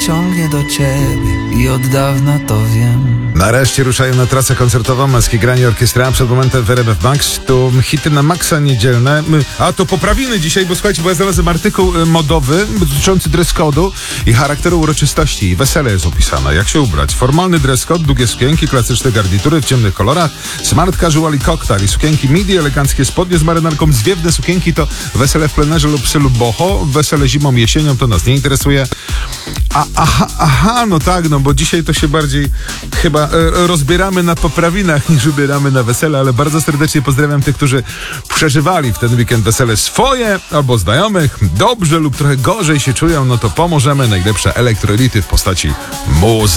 ciągnie do ciebie i od dawna to wiem. Nareszcie ruszają na trasę koncertową Maski Grani Orkiestra przed momentem w RMF Max. Tu hity na maksa niedzielne. A to poprawiny dzisiaj, bo słuchajcie, bo ja znalazłem artykuł modowy dotyczący dress code'u i charakteru uroczystości. I wesele jest opisane. Jak się ubrać? Formalny dress code, długie sukienki, klasyczne garnitury w ciemnych kolorach, smart casual i cocktail, i sukienki midi, eleganckie spodnie z marynarką, zwiewne sukienki to wesele w plenerze lub psy lub boho. Wesele zimą, jesienią to nas nie interesuje. Aha, no tak, no bo dzisiaj to się bardziej chyba rozbieramy na poprawinach niż ubieramy na wesele, ale bardzo serdecznie pozdrawiam tych, którzy przeżywali w ten weekend wesele swoje albo znajomych, dobrze lub trochę gorzej się czują, no to pomożemy. Najlepsze elektrolity w postaci muzyki.